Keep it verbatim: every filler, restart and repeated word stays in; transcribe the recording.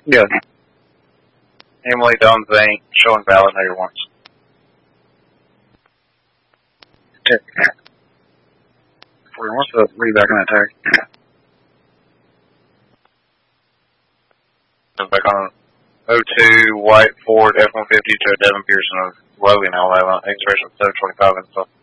Good. Emily Dunn Zane, showing validator once. Check. What's the lead back in that tag? Back on oh two White Ford F one fifty to Devin Pearson of Logan, Alabama. Expiration seven twenty-five and stuff.